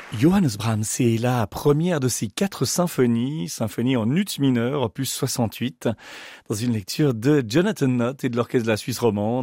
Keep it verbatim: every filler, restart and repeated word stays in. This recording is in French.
Johannes Brahms, c'est la première de ses quatre symphonies, symphonie en ut mineur, opus soixante-huit, dans une lecture de Jonathan Nott et de l'Orchestre de la Suisse romande.